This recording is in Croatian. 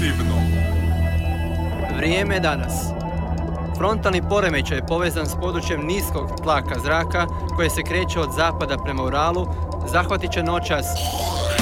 masivno. Vrijeme je danas. Frontalni poremećaj je povezan s područjem niskog tlaka zraka koje se kreće od zapada prema Uralu, zahvatit će noćas